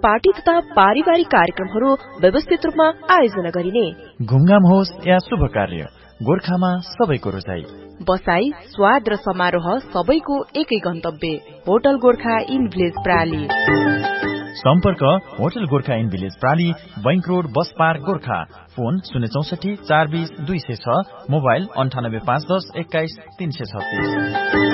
Party तथा पारिवारिक कार्यक्रमहरू व्यवस्थित रूपमा आयोजना गरिने। घुमघाम होस् या शुभ कार्य, गोर्खामा सबैको रोजाई। बसाई, स्वाद र समारोह सबैको एकै गन्तव्य, होटल गोर्खा इन भिलेज प्राली। सम्पर्क hotel Gorkha in village प्राली, bank road, bus park, Gorkha. Phone 064 420 206, mobile 98 510 21 336।